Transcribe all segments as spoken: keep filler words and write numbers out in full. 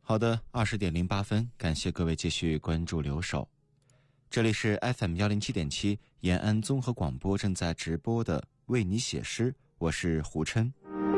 好的，二十点零八分，感谢各位继续关注留守。这里是 F M 一零七点七延安综合广播正在直播的为你写诗，我是胡琛。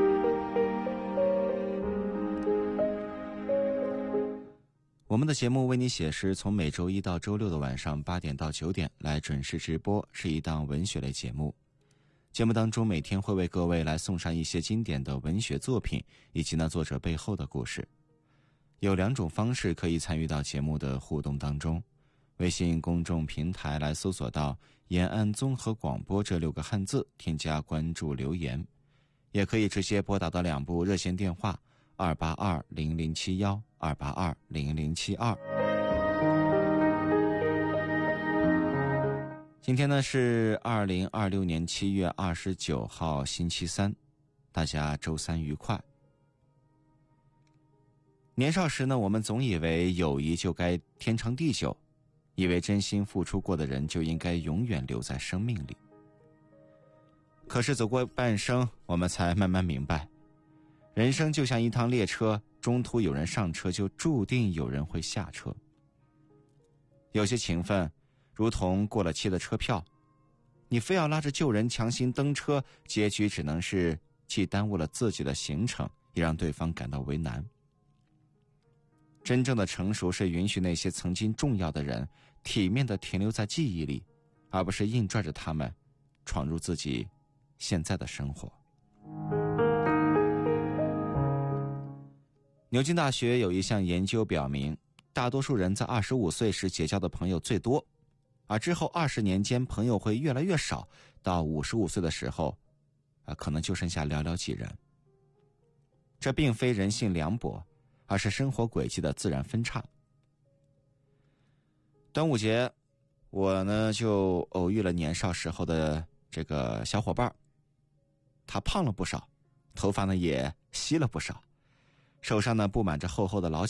我们的节目为你写诗从每周一到周六的晚上八点到九点来准时直播，是一档文学类节目。节目当中每天会为各位来送上一些经典的文学作品以及呢作者背后的故事。有两种方式可以参与到节目的互动当中，微信公众平台来搜索到延安综合广播这六个汉字，添加关注留言，也可以直接拨打到两部热线电话二八二零零七一 二八二零零七二。今天呢是二零二六年七月二十九号星期三，大家周三愉快。年少时呢，我们总以为友谊就该天长地久，以为真心付出过的人就应该永远留在生命里。可是走过半生，我们才慢慢明白，人生就像一趟列车，中途有人上车，就注定有人会下车。有些情分如同过了期的车票，你非要拉着旧人强行登车，结局只能是既耽误了自己的行程，也让对方感到为难。真正的成熟是允许那些曾经重要的人体面地停留在记忆里，而不是硬拽着他们闯入自己现在的生活。牛津大学有一项研究表明，大多数人在二十五岁时结交的朋友最多，而之后二十年间朋友会越来越少，到五十五岁的时候啊，可能就剩下寥寥几人。这并非人性凉薄，而是生活轨迹的自然分叉。端午节，我呢就偶遇了年少时候的这个小伙伴，他胖了不少，头发呢也稀了不少，手上呢布满着厚厚的老